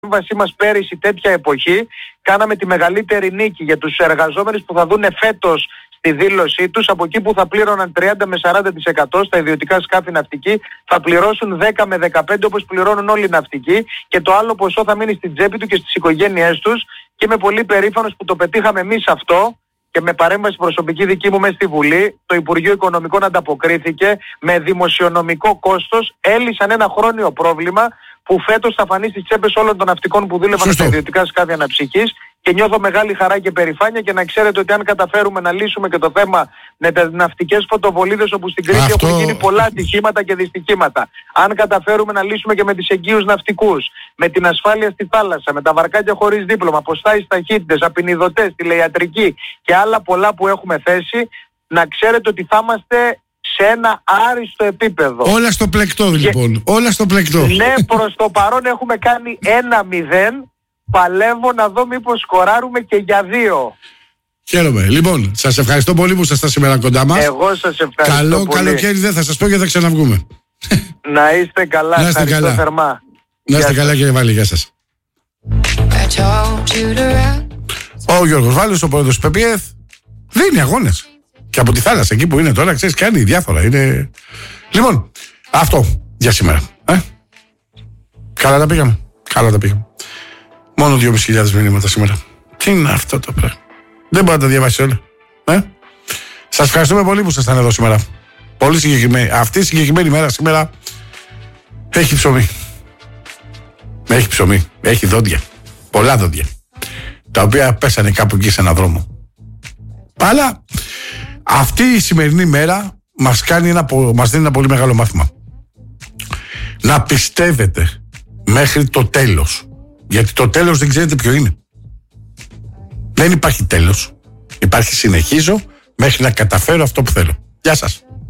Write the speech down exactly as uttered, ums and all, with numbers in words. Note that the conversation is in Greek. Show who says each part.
Speaker 1: παρέμβασή μας πέρυσι τέτοια εποχή κάναμε τη μεγαλύτερη νίκη για τους εργαζόμενους που θα δουν φέτος στη δήλωσή τους, από εκεί που θα πλήρωναν τριάντα με σαράντα τοις εκατό στα ιδιωτικά σκάφη ναυτική, θα πληρώσουν δέκα με δεκαπέντε όπως πληρώνουν όλοι οι ναυτικοί, και το άλλο ποσό θα μείνει στην τσέπη του και στις οικογένειές τους, και είμαι πολύ περήφανος που το πετύχαμε εμείς αυτό. Και με παρέμβαση προσωπική δική μου μέσα στη Βουλή, το Υπουργείο Οικονομικών ανταποκρίθηκε με δημοσιονομικό κόστος, έλυσαν ένα χρόνιο πρόβλημα που φέτος θα φανεί στις τσέπες όλων των ναυτικών που δούλευαν στα ιδιωτικά σκάφη αναψυχής, και νιώθω μεγάλη χαρά και περηφάνεια, και να ξέρετε ότι αν καταφέρουμε να λύσουμε και το θέμα με τις ναυτικές φωτοβολίδες, όπου στην Κρήτη
Speaker 2: Αυτό...
Speaker 1: έχουν γίνει πολλά ατυχήματα και δυστυχήματα, αν καταφέρουμε να λύσουμε και με τις εγκύους ναυτικούς, με την ασφάλεια στη θάλασσα, με τα βαρκάκια χωρίς δίπλωμα, αποστάσεις ταχύτητες, απεινιδωτές, τηλεϊατρική και άλλα πολλά που έχουμε θέσει, να ξέρετε ότι θα είμαστε σε ένα άριστο επίπεδο.
Speaker 2: Όλα στο πλεκτό λοιπόν. Και... Όλα στο πλεκτό.
Speaker 1: Ναι, προς το παρόν έχουμε κάνει ένα μηδέν. Παλεύω να δω μήπως σκοράρουμε και για δύο.
Speaker 2: Χαίρομαι. Λοιπόν, σας ευχαριστώ πολύ που ήσασταν σήμερα κοντά μας.
Speaker 1: Εγώ σας ευχαριστώ.
Speaker 2: Καλό
Speaker 1: πολύ.
Speaker 2: καλοκαίρι δεν θα σας πω και θα ξαναβγούμε.
Speaker 1: Να είστε καλά.
Speaker 2: Να είστε καλά.
Speaker 1: Θερμά.
Speaker 2: Να είστε καλά, κύριε Βάλλη. Γεια σας. Ο Γιώργος Βάλλης, ο πρόεδρος του ΠΕΠΙΕΘ, δίνει αγώνες. Και από τη θάλασσα, εκεί που είναι τώρα, ξέρεις, κάνει διάφορα. Είναι... Λοιπόν, αυτό για σήμερα. Ε? Καλά τα πήγαμε. Καλά τα πήγαμε. Μόνο δυόμισι χιλιάδες μηνύματα σήμερα. Τι είναι αυτό το πράγμα. Δεν μπορεί να τα διαβάσει όλα. Ε? Σας ευχαριστούμε πολύ που ήσασταν εδώ σήμερα. Πολύ συγκεκριμένη. Αυτή η συγκεκριμένη μέρα σήμερα έχει ψωμί. Έχει ψωμί. Έχει δόντια. Πολλά δόντια. Τα οποία πέσανε κάπου εκεί σε έναν δρόμο. Αλλά αυτή η σημερινή μέρα μας, κάνει ένα, μας δίνει ένα πολύ μεγάλο μάθημα. Να πιστεύετε μέχρι το τέλος. Γιατί το τέλος δεν ξέρετε ποιο είναι. Δεν υπάρχει τέλος. Υπάρχει συνεχίζω μέχρι να καταφέρω αυτό που θέλω. Γεια σας.